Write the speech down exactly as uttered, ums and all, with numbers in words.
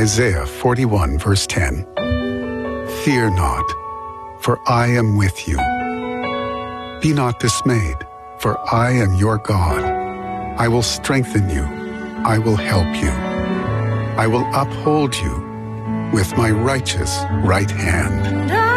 Isaiah forty-one, verse ten. Fear not, for I am with you. Be not dismayed, for I am your God. I will strengthen you. I will help you. I will uphold you with my righteous right hand.